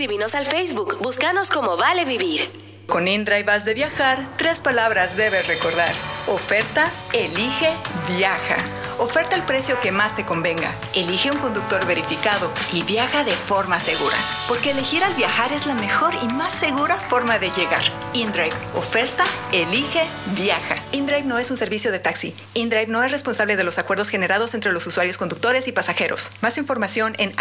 escríbenos al Facebook. Búscanos como Vale Vivir. Con InDrive vas de viajar, 3 palabras debes recordar. Oferta, elige, viaja. Oferta el precio que más te convenga. Elige un conductor verificado y viaja de forma segura. Porque elegir al viajar es la mejor y más segura forma de llegar. InDrive. Oferta, elige, viaja. InDrive no es un servicio de taxi. InDrive no es responsable de los acuerdos generados entre los usuarios conductores y pasajeros. Más información en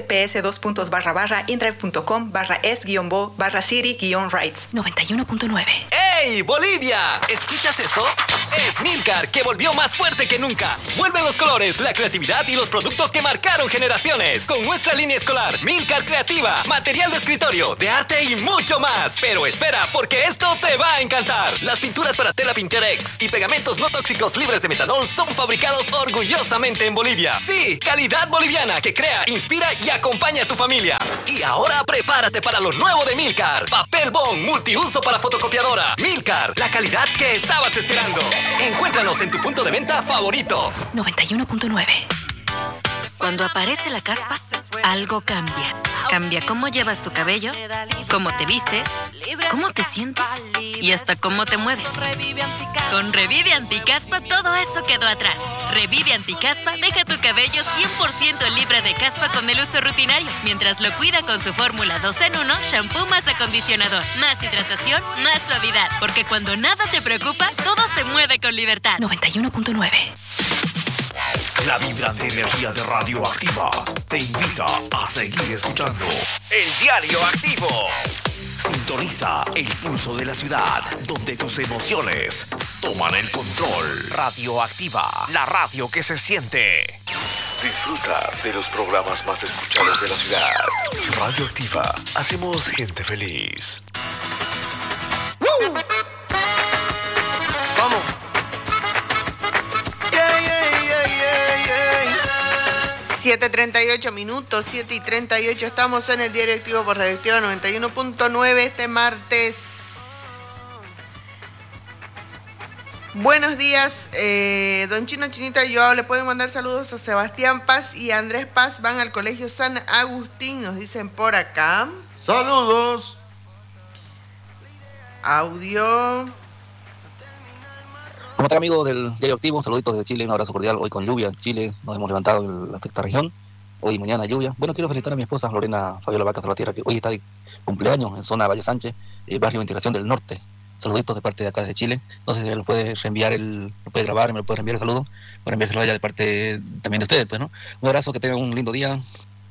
https://indrive.com/es-bo/city-rides. 91.9. ¡Ey, Bolivia! ¿Escuchas eso? Es Milcar, que volvió más fuerte que nunca. Vuelven los colores, la creatividad y los productos que marcaron generaciones. Con nuestra línea escolar, Milcar Creativa, material de escritorio, de arte y mucho más. Pero espera, porque esto te va a encantar. Las pinturas para tela Pinterex y pegamentos no tóxicos libres de metanol son fabricados orgullosamente en Bolivia. Sí, calidad boliviana que crea, inspira y acompaña a tu familia. Y ahora prepárate para lo nuevo de Milcar. Papel bond multiuso para fotocopiadora. Milcar, la calidad que estabas esperando. Encuéntranos en tu punto de venta favorito. 91.9. Cuando aparece la caspa, algo cambia. Cambia cómo llevas tu cabello, cómo te vistes, cómo te sientes y hasta cómo te mueves. Con Revive Anticaspa todo eso quedó atrás. Revive Anticaspa deja tu cabello 100% libre de caspa con el uso rutinario, mientras lo cuida con su fórmula 2 en 1, shampoo más acondicionador, más hidratación, más suavidad. Porque cuando nada te preocupa, todo se mueve con libertad. 91.9. La vibrante energía de Radioactiva te invita a seguir escuchando El Diario Activo. Sintoniza el pulso de la ciudad, donde tus emociones toman el control. Radioactiva, la radio que se siente. Disfruta de los programas más escuchados de la ciudad. Radioactiva, hacemos gente feliz. Vamos. 7:38 minutos, 7:38. Estamos en el Diario Activo por Radioactiva 91.9 este martes. Buenos días, don Chino, Chinita, yo le pueden mandar saludos a Sebastián Paz y a Andrés Paz. Van al Colegio San Agustín, nos dicen por acá. ¡Saludos! Audio. Como tal, amigo del Diario Activo, saluditos desde Chile, un abrazo cordial. Hoy con lluvia en Chile, nos hemos levantado en la sexta región. Hoy y mañana lluvia. Bueno, quiero felicitar a mi esposa Lorena Fabiola Vaca Salvatierra, que hoy está de cumpleaños en zona Valle Sánchez, barrio de Integración del Norte. Saluditos de parte de acá de Chile. No sé si me lo puede reenviar, lo puede grabar, me lo puede reenviar el saludo, para enviárselo allá de parte también de ustedes, pues, ¿no? Un abrazo, que tengan un lindo día.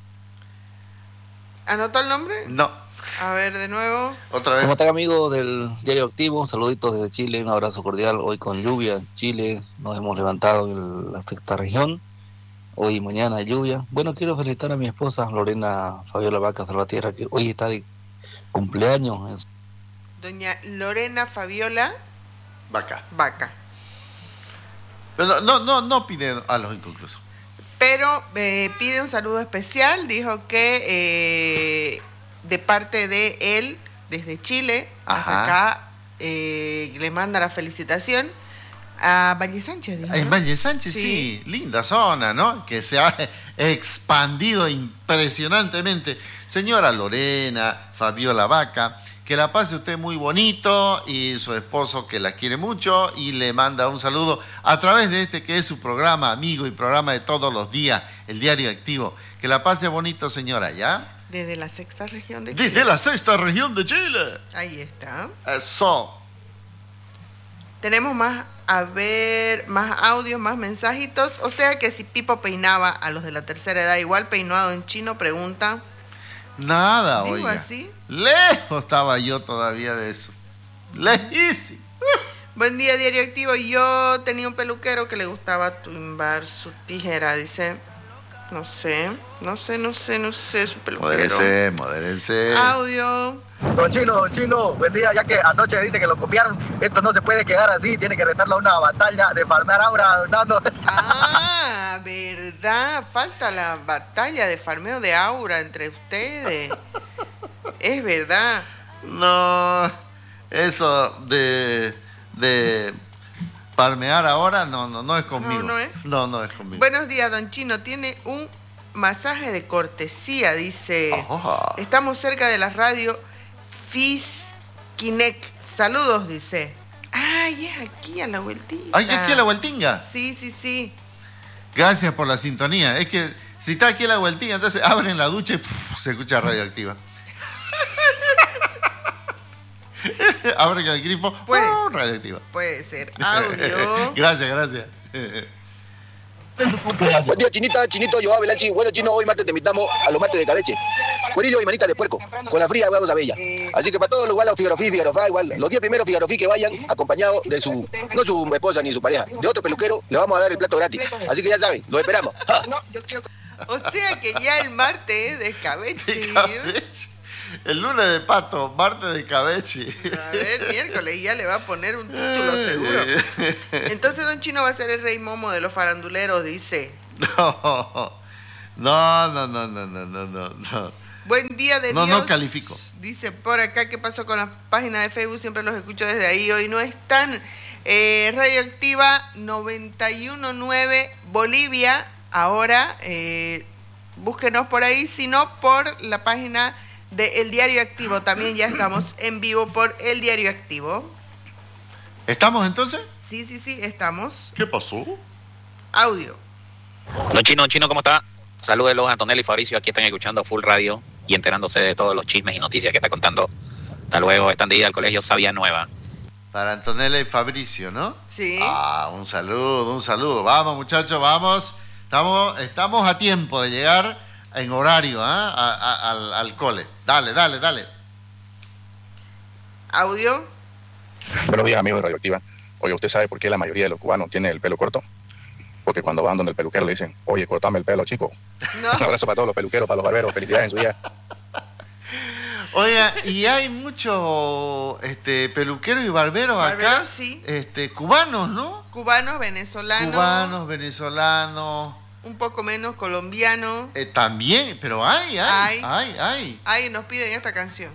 ¿Anotó el nombre? No. A ver, de nuevo. Otra vez. Como tal, amigo del Diario Activo, saluditos desde Chile, un abrazo cordial. Hoy con lluvia en Chile, nos hemos levantado en la sexta región. Hoy y mañana lluvia. Bueno, quiero felicitar a mi esposa Lorena Fabiola Vaca Salvatierra, que hoy está de cumpleaños. Doña Lorena Fabiola Vaca. Pero No pide a los inconclusos. Pero pide un saludo especial. Dijo que de parte de él, desde Chile, hasta acá, le manda la felicitación a Valle Sánchez. Dijo, ¿no? En Valle Sánchez, sí, linda zona, ¿no? Que se ha expandido impresionantemente. Señora Lorena Fabiola Vaca, que la pase usted muy bonito, y su esposo, que la quiere mucho, y le manda un saludo a través de este que es su programa amigo y programa de todos los días, el Diario Activo. Que la pase bonito, señora, ¿ya? Desde la sexta región de Chile. Desde la sexta región de Chile. Ahí está. Eso. Tenemos más audios, más mensajitos. O sea que si Pipo peinaba a los de la tercera edad, igual peinado en chino, pregunta. Nada, Digo oiga. así. Lejos estaba yo todavía de eso. Lejísimo. Buen día, Diario Activo. Yo tenía un peluquero que le gustaba tumbar su tijera, dice. No sé, su peluquero. Modérense. Audio. Don Chino, buen día. Ya que anoche dice que lo copiaron, esto no se puede quedar así, tiene que retarlo a una batalla de farmear ahora, don Nando. Ah, verdad, falta la batalla de farmeo de aura entre ustedes. Es verdad. No, eso de farmear ahora no es conmigo. No es. No es conmigo. Buenos días, don Chino. Tiene un masaje de cortesía, dice. Ajá. Estamos cerca de la radio Fiskinec. Saludos, dice. Ay, es aquí a la vueltita. ¿Ay, aquí a la vueltinga? Sí. Gracias por la sintonía. Es que si está aquí a la vueltinga, entonces abren la ducha y se escucha Radioactiva. Abren el grifo, Radioactiva. Puede ser. Audio. Gracias. Buen día, Chinito, yo Belachi. Bueno, Chino, hoy martes te invitamos a los martes de cabeche. Cuerillo y manita de puerco, con la fría vamos a Bella. Así que para todos los igual, Figarofá, igual. Los 10 primeros Figarofí que vayan acompañados de no su esposa ni su pareja, de otro peluquero, le vamos a dar el plato gratis. Así que ya saben, los esperamos. ¡Ja! O sea que ya el martes es de cabeche. El lunes de pato, martes de cabeche. A ver, miércoles ya le va a poner un título seguro. Entonces Don Chino va a ser el rey momo de los faranduleros, dice. No. Buen día de Dios. No califico. Dice por acá, ¿qué pasó con la página de Facebook? Siempre los escucho desde ahí. Hoy no están. Radioactiva 919 Bolivia. Ahora, búsquenos por ahí, sino por la página de El Diario Activo. También ya estamos en vivo por El Diario Activo. ¿Estamos entonces? Sí, estamos. ¿Qué pasó? Audio. Don Chino, ¿cómo está? Saludos a Antonella y Fabricio, aquí están escuchando Full Radio y enterándose de todos los chismes y noticias que está contando. Hasta luego, están de ida al colegio Sabia Nueva. Para Antonella y Fabricio, ¿no? Sí. Un saludo. Vamos, muchachos, vamos. Estamos a tiempo de llegar en horario al cole. Dale. Audio. Buenos días, amigos de Radioactiva. Oye, ¿usted sabe por qué la mayoría de los cubanos tienen el pelo corto? Porque cuando van donde el peluquero le dicen, oye, cortame el pelo, chico. No. Un abrazo para todos los peluqueros, para los barberos. Felicidades en su día. Oiga, y hay muchos peluqueros y barberos acá. Sí. Cubanos, ¿no? Cubanos, venezolanos. Un poco menos colombianos. También, pero hay. Ay, nos piden esta canción.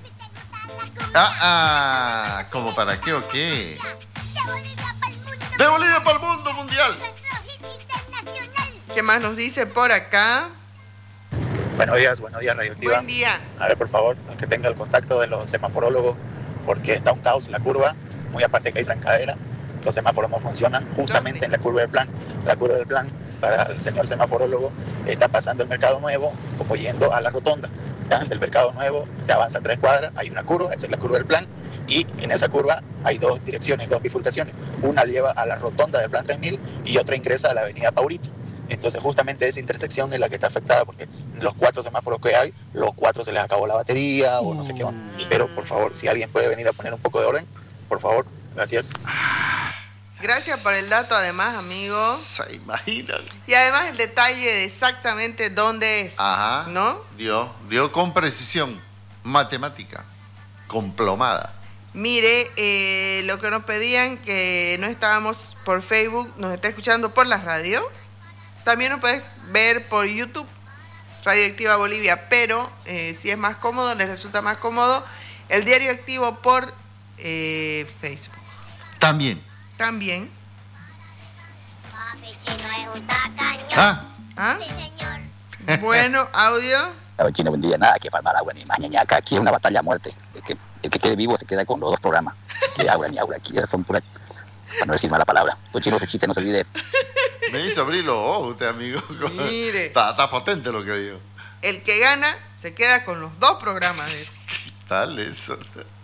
¿Cómo para qué o qué? De Bolivia para el mundo mundial. ¿Qué más nos dice por acá? Buenos días, Radioactiva. Buen día. A ver, por favor, que tenga el contacto de los semaforólogos, porque está un caos en la curva, muy aparte que hay trancadera. Los semáforos no funcionan justamente en la curva del plan. La curva del plan, para el señor semaforólogo, está pasando el Mercado Nuevo como yendo a la rotonda. ¿Ya? Del Mercado Nuevo se avanza 3 cuadras, hay una curva, esa es la curva del plan, y en esa curva hay 2 direcciones, 2 bifurcaciones. Una lleva a la rotonda del plan 3000 y otra ingresa a la avenida Paurito. Entonces justamente esa intersección es la que está afectada, porque los 4 semáforos que hay, los 4 se les acabó la batería o no sé qué onda. Pero por favor, si alguien puede venir a poner un poco de orden, por favor, gracias. Gracias por el dato, además, amigo. Se imaginan. Y además el detalle de exactamente dónde es. Ajá. ¿No? Dio con precisión matemática, complomada. Mire, lo que nos pedían, que no estábamos por Facebook, nos está escuchando por la radio. También nos puedes ver por YouTube, Radioactiva Bolivia, pero si es más cómodo, les resulta más cómodo, El Diario Activo por Facebook. También. Bueno, audio. A ver, Chino, buen día. Nada que farmar agua ni más ñañaca. Aquí es una batalla a muerte. El que quede vivo se queda con los 2 programas. Ni agua. Aquí son puras... Para no decir mala palabra. Pues Chino, que chiste, no se olvide. Me hizo abrir los ojos usted, amigo. Mire. Está potente lo que digo. El que gana se queda con los 2 programas. Tal eso.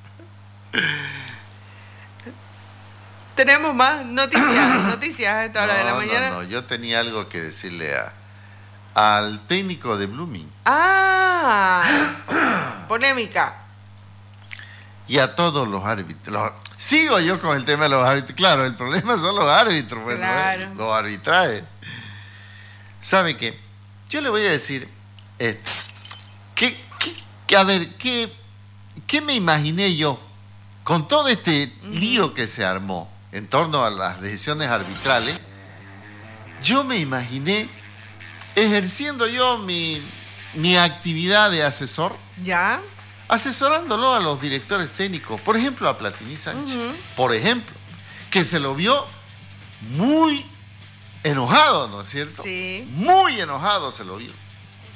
Tenemos más noticias a esta hora de la mañana. No, yo tenía algo que decirle al técnico de Blooming. Polémica. Y a todos los árbitros. Sigo yo con el tema de los árbitros. Claro, el problema son los árbitros, bueno, claro. Los arbitrajes. ¿Sabe qué? Yo le voy a decir, ¿qué me imaginé yo con todo este lío que se armó en torno a las decisiones arbitrales? Yo me imaginé ejerciendo yo mi actividad de asesor. ¿Ya? Asesorándolo a los directores técnicos, por ejemplo a Platini Sánchez, por ejemplo, que se lo vio muy enojado, ¿no es cierto? Sí. Muy enojado se lo vio.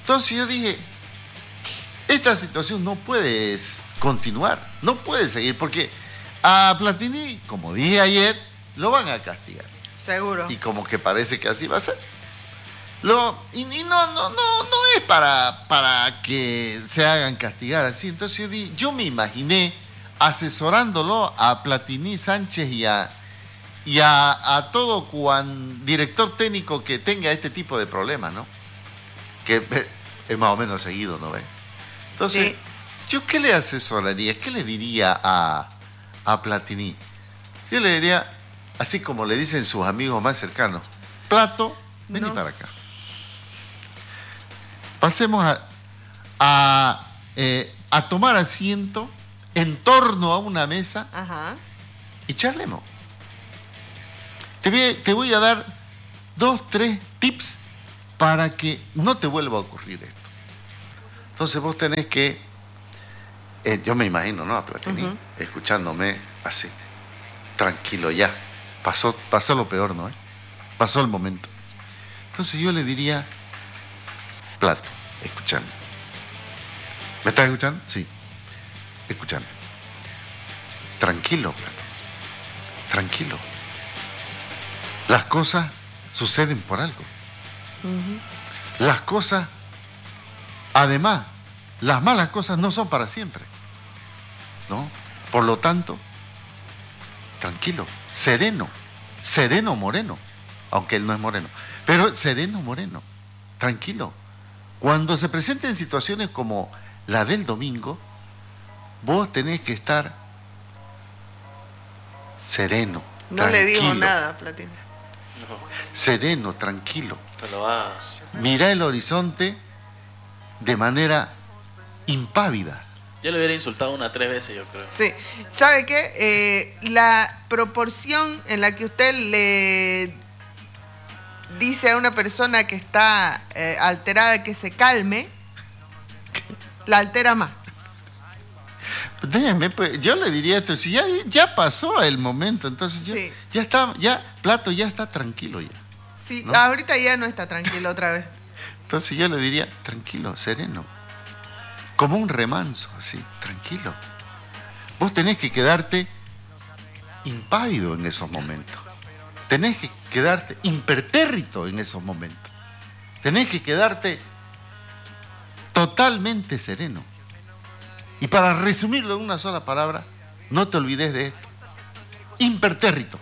Entonces yo dije, esta situación no puede continuar, no puede seguir, porque a Platini, como dije ayer, lo van a castigar. Seguro. Y como que parece que así va a ser. No es para que se hagan castigar así. Entonces yo me imaginé asesorándolo a Platini Sánchez y a todo director técnico que tenga este tipo de problemas, ¿no? Que es más o menos seguido, ¿no ves? Entonces, sí. ¿Yo qué le asesoraría? ¿Qué le diría a Platini? Yo le diría, así como le dicen sus amigos más cercanos, Plato, vení para acá. Pasemos a tomar asiento en torno a una mesa. Ajá. Y charlemos. Te voy a dar 2, 3 tips para que no te vuelva a ocurrir esto. Entonces vos tenés que, yo me imagino, ¿no? A Platini, escuchándome así, tranquilo ya. Pasó lo peor, ¿no? Pasó el momento. Entonces yo le diría, Plato, escúchame. ¿Me estás escuchando? Sí. Escúchame. Tranquilo, Plato. Tranquilo. Las cosas suceden por algo. Las cosas, además, las malas cosas no son para siempre, ¿no? Por lo tanto, tranquilo, sereno moreno, aunque él no es moreno, pero sereno moreno, tranquilo. Cuando se presenten situaciones como la del domingo, vos tenés que estar sereno. No tranquilo. Le dijo nada, Platini. No. Sereno, tranquilo. Mirá el horizonte de manera impávida. Yo le hubiera insultado 3 veces, yo creo. Sí. ¿Sabe qué? La proporción en la que usted le dice a una persona que está alterada que se calme, la altera más. Déjeme, pues, yo le diría esto, si ya pasó el momento, entonces sí. Plato ya está tranquilo ya. Sí, ¿no? Ahorita ya no está tranquilo otra vez. Entonces yo le diría, tranquilo, sereno, como un remanso, así, tranquilo. Vos tenés que quedarte impávido en esos momentos. Tenés que quedarte impertérrito en esos momentos. Tenés que quedarte totalmente sereno. Y para resumirlo en una sola palabra, no te olvides de esto. Impertérrito.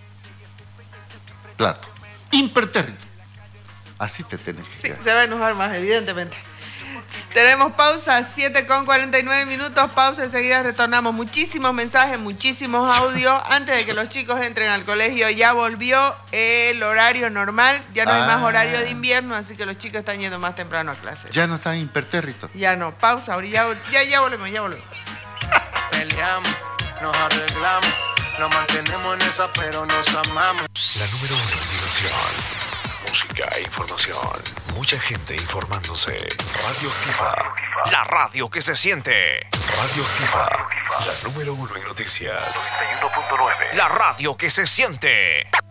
Plato. Impertérrito. Así te tenés que quedar. Sí, se va a enojar más, evidentemente. Tenemos pausa, 7:49, pausa, enseguida retornamos. Muchísimos mensajes, muchísimos audios. Antes de que los chicos entren al colegio, ya volvió el horario normal, ya no hay más horario de invierno, así que los chicos están yendo más temprano a clases. Ya no están impertérritos. Ya no, pausa, ahorita ya volvemos. Peleamos, nos arreglamos, nos mantenemos en esa, pero nos amamos. La número 1 en diversión, música e información. Mucha gente informándose. Radio Activa. La radio que se siente. Radio Activa. La número 1 en noticias. 91.9. La radio que se siente.